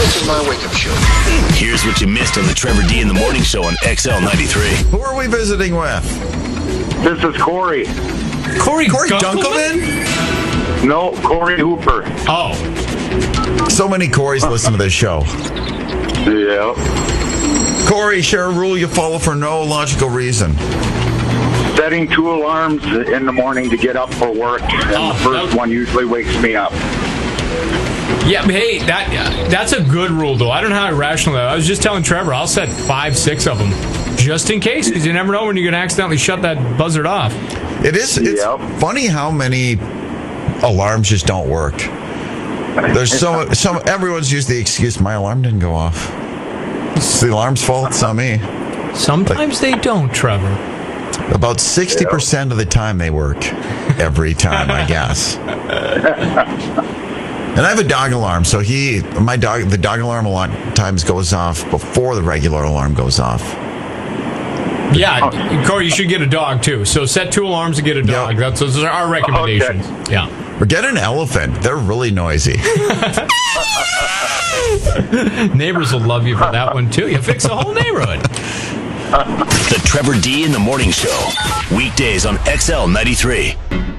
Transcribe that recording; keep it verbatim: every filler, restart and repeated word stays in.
This is my wake-up show. Here's what you missed on the Trevor D in the Morning Show on X L ninety-three. Who are we visiting with? This is Corey. Corey, Corey Dunkelman? Dunkelman? No, Corey Hooper. Oh. So many Corys listen to this show. Yeah. Corey, share a rule you follow for no logical reason. Setting two alarms in the morning to get up for work, and Oh, the first that- one usually wakes me up. Yeah, but hey, that that's a good rule, though. I don't know how irrational that is. I was just telling Trevor, I'll set five, six of them, just in case, because you never know when you're going to accidentally shut that buzzard off. It is. It's Yep. funny how many alarms just don't work. There's so some. Everyone's used the excuse, "My alarm didn't go off." It's the alarm's fault. It's not me. Sometimes they don't, Trevor. About sixty percent of the time they work. Every time, I guess. And I have a dog alarm, so he, my dog, the dog alarm a lot of times goes off before the regular alarm goes off. Yeah, Corey, you should get a dog, too. So set two alarms and get a dog. Yep. That's those are our recommendations. Yeah. Or get an elephant. They're really noisy. Neighbors will love you for that one, too. You fix the whole neighborhood. The Trevor D in the Morning Show. Weekdays on X L ninety-three.